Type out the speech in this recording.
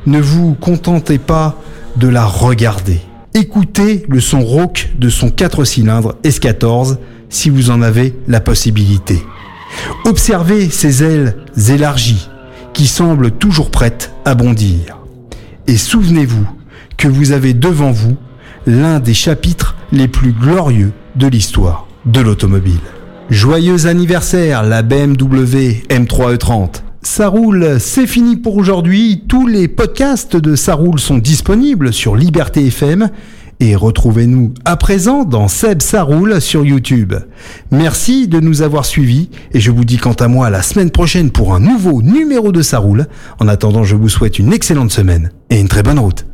ne vous contentez pas de la regarder. Écoutez le son rauque de son 4 cylindres S14 si vous en avez la possibilité. Observez ses ailes élargies qui semblent toujours prêtes à bondir. Et souvenez-vous que vous avez devant vous l'un des chapitres les plus glorieux de l'histoire de l'automobile. Joyeux anniversaire la BMW M3E30. Ça roule, c'est fini pour aujourd'hui. Tous les podcasts de Ça roule sont disponibles sur Liberté FM. Et retrouvez-nous à présent dans Seb Ça roule sur YouTube. Merci de nous avoir suivis et je vous dis quant à moi à la semaine prochaine pour un nouveau numéro de Ça roule. En attendant, je vous souhaite une excellente semaine et une très bonne route.